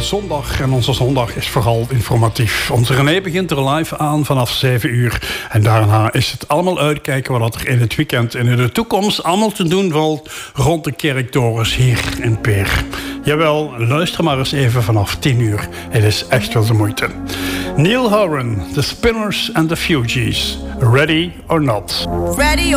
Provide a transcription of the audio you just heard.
zondag. En onze zondag is vooral informatief. Onze René begint er live aan vanaf 7 uur. En daarna is het allemaal uitkijken wat er in het weekend en in de toekomst allemaal te doen valt rond de kerktorens hier in Peer. Jawel, luister maar eens even vanaf 10 uur. Het is echt wel de moeite. Neil Horan, The Spinners and the Fugees. Ready or not? Ready